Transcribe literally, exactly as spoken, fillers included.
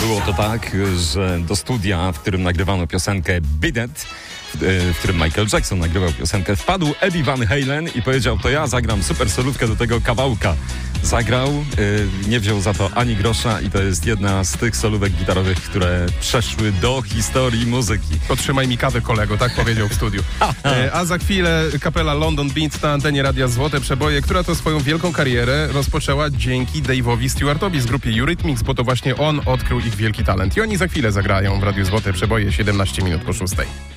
było to tak, że do studia, w którym nagrywano piosenkę Beat It, w którym Michael Jackson nagrywał piosenkę, wpadł Eddie Van Halen i powiedział: to ja zagram super solówkę do tego kawałka. Zagrał, yy, nie wziął za to ani grosza i to jest jedna z tych solówek gitarowych, które przeszły do historii muzyki. Potrzymaj mi kawę, kolego, tak powiedział w studiu. E, a za chwilę kapela London Beat na antenie Radia Złote Przeboje, która to swoją wielką karierę rozpoczęła dzięki Dave'owi Stewartowi z grupy Eurythmics, bo to właśnie on odkrył ich wielki talent. I oni za chwilę zagrają w Radiu Złote Przeboje siedemnaście minut po szóstej.